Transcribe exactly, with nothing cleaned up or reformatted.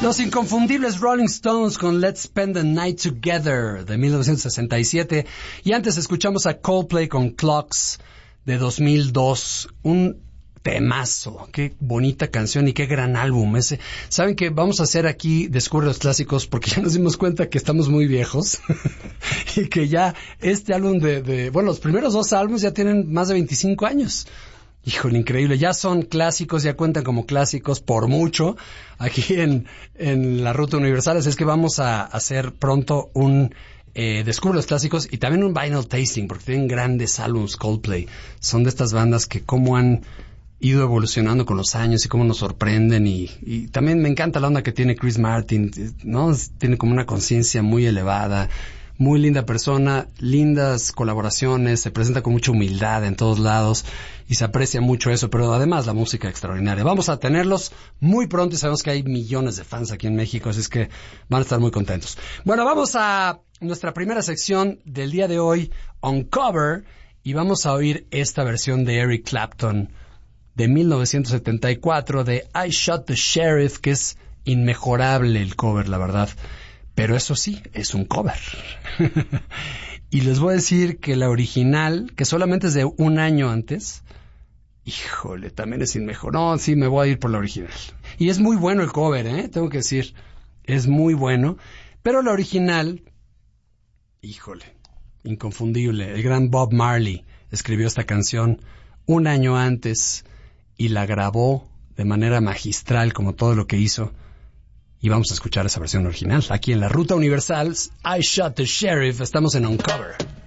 Los inconfundibles Rolling Stones con Let's Spend the Night Together de mil novecientos sesenta y siete. Y antes escuchamos a Coldplay con Clocks de dos mil dos. Un temazo. Qué bonita canción y qué gran álbum ese. Saben que vamos a hacer aquí Descubre los Clásicos porque ya nos dimos cuenta que estamos muy viejos y que ya este álbum de, de... Bueno, los primeros dos álbumes ya tienen más de veinticinco años. Híjole, increíble. Ya son clásicos, ya cuentan como clásicos por mucho aquí en, en la Ruta Universal. Así es que vamos a hacer pronto un eh, Descubre los Clásicos y también un vinyl tasting porque tienen grandes álbumes Coldplay. Son de estas bandas que cómo han ido evolucionando con los años y cómo nos sorprenden y, y también me encanta la onda que tiene Chris Martin, ¿no? Tiene como una conciencia muy elevada. Muy linda persona, lindas colaboraciones, se presenta con mucha humildad en todos lados y se aprecia mucho eso, pero además la música extraordinaria. Vamos a tenerlos muy pronto y sabemos que hay millones de fans aquí en México, así es que van a estar muy contentos. Bueno, vamos a nuestra primera sección del día de hoy, Uncover, y vamos a oír esta versión de Eric Clapton de mil novecientos setenta y cuatro de I Shot the Sheriff, que es inmejorable el cover, la verdad. Pero eso sí, es un cover. Y les voy a decir que la original, que solamente es de un año antes, híjole, también es inmejor. No, sí, me voy a ir por la original. Y es muy bueno el cover, ¿eh? Tengo que decir, es muy bueno. Pero la original, híjole, inconfundible. El gran Bob Marley escribió esta canción un año antes y la grabó de manera magistral, como todo lo que hizo. Y vamos a escuchar esa versión original. Aquí en la Ruta Universal, I Shot the Sheriff, estamos en Uncover.